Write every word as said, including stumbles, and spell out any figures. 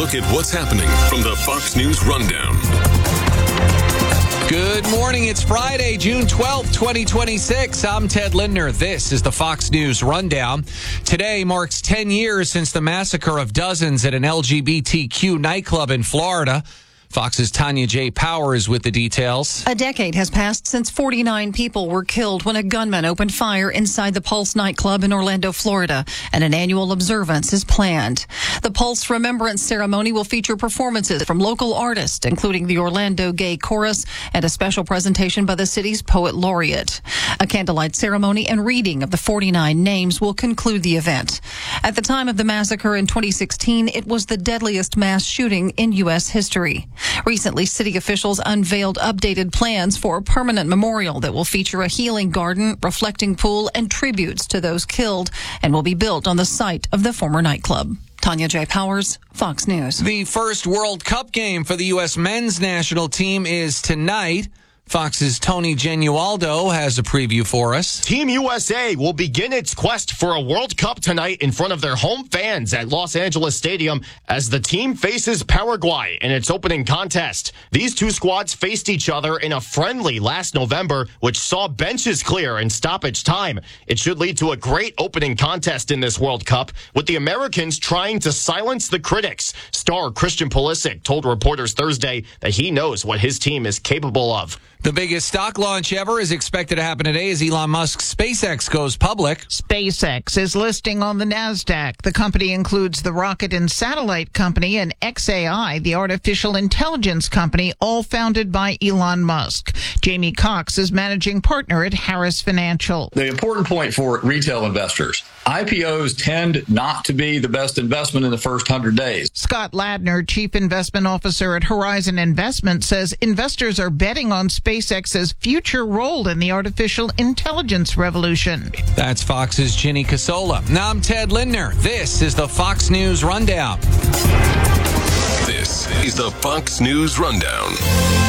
look at what's happening from the Fox News Rundown. Good morning. It's Friday, June twelfth, twenty twenty-six. I'm Ted Lindner. This is the Fox News Rundown. Today marks ten years since the massacre of dozens at an L G B T Q nightclub in Florida. Fox's Tanya J. Powers with the details. A decade has passed since forty-nine people were killed when a gunman opened fire inside the Pulse nightclub in Orlando, Florida, and an annual observance is planned. The Pulse Remembrance Ceremony will feature performances from local artists, including the Orlando Gay Chorus, and a special presentation by the city's poet laureate. A candlelight ceremony and reading of the forty-nine names will conclude the event. At the time of the massacre in twenty sixteen, it was the deadliest mass shooting in U S history. Recently, city officials unveiled updated plans for a permanent memorial that will feature a healing garden, reflecting pool, and tributes to those killed, and will be built on the site of the former nightclub. Tanya J. Powers, Fox News. The first World Cup game for the U S men's national team is tonight. Fox's Tony Genualdo has a preview for us. Team U S A will begin its quest for a World Cup tonight in front of their home fans at Los Angeles Stadium as the team faces Paraguay in its opening contest. These two squads faced each other in a friendly last November, which saw benches clear in stoppage time. It should lead to a great opening contest in this World Cup, with the Americans trying to silence the critics. Star Christian Pulisic told reporters Thursday that he knows what his team is capable of. The biggest stock launch ever is expected to happen today as Elon Musk's SpaceX goes public. SpaceX is listing on the NASDAQ. The company includes the rocket and satellite company and X A I, the artificial intelligence company, all founded by Elon Musk. Jamie Cox is managing partner at Harris Financial. The important point for retail investors, I P Os tend not to be the best investment in the first one hundred days. Scott Ladner, chief investment officer at Horizon Investment, says investors are betting on SpaceX's future role in the artificial intelligence revolution. That's Fox's Ginny Casola. Now I'm Ted Lindner. This is the Fox News Rundown. This is the Fox News Rundown.